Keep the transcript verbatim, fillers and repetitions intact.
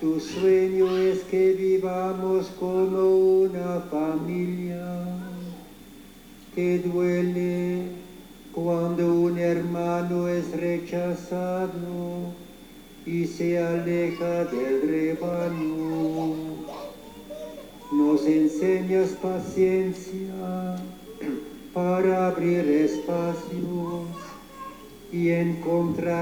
Tu sueño es que vivamos como una familia, que duele cuando un hermano es rechazado y se aleja del rebaño. Nos enseñas paciencia para abrir espacios y encontrar